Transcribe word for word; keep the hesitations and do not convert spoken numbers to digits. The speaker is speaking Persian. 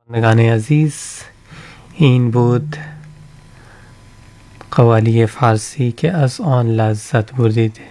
نگان عزیز، این بود قوالی فارسی که از آن لذت بردید.